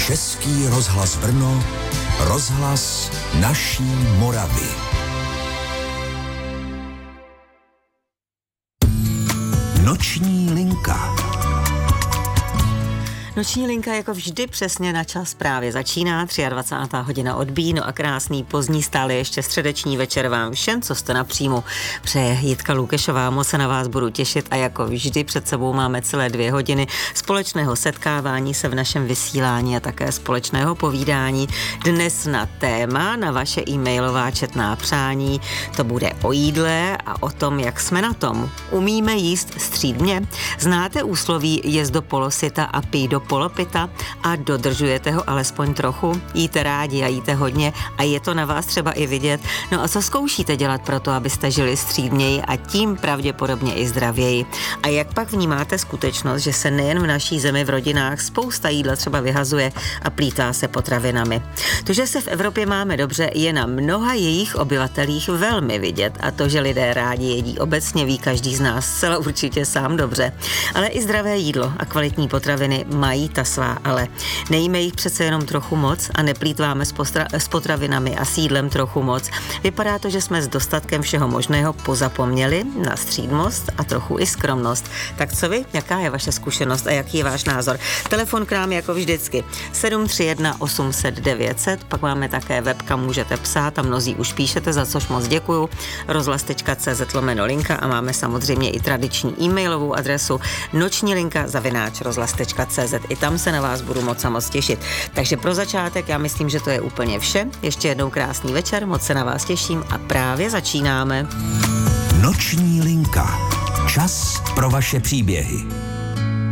Český rozhlas Brno, rozhlas naší Moravy. Noční linka. Noční linka jako vždy přesně na čas právě začíná, 23. hodina odbíjí, no a krásný pozdní stále ještě středeční večer vám všem, co jste napřímo, přeje Jitka Lukešová, moc se na vás budu těšit a jako vždy před sebou máme celé 2 hodiny společného setkávání se v našem vysílání a také společného povídání. Dnes na téma, na vaše e-mailová četná přání, to bude o jídle a o tom, jak jsme na tom. Umíme jíst střídmě? Znáte úsloví jest do polosyta a pij do polopita a dodržujete ho alespoň trochu? Jíte rádi a jíte hodně a je to na vás třeba i vidět. No a co zkoušíte dělat pro to, abyste žili střídměji a tím pravděpodobně i zdravěji? A jak pak vnímáte skutečnost, že se nejen v naší zemi v rodinách spousta jídla třeba vyhazuje a plýtvá se potravinami? To, že se v Evropě máme dobře, je na mnoha jejich obyvatelích velmi vidět a to, že lidé rádi jedí obecně, ví každý z nás zcela určitě sám dobře. Ale i zdravé jídlo a kvalitní potraviny mají ta svá, ale nejíme jich přece jenom trochu moc a neplýtváme s potravinami a s jídlem trochu moc. Vypadá to, že jsme s dostatkem všeho možného pozapomněli na střídmost a trochu i skromnost. Tak co vy? Jaká je vaše zkušenost a jaký je váš názor? Telefon k nám jako vždycky 731 800 900, pak máme také web, kam můžete psát a mnozí už píšete, za což moc děkuju, rozhlas.cz/linka a máme samozřejmě i tradiční e-mailovou adresu nočnilinka@rozhlas.cz. I tam se na vás budu moc těšit. Takže pro začátek já myslím, že to je úplně vše. Ještě jednou krásný večer, moc se na vás těším a právě začínáme. Noční linka. Čas pro vaše příběhy.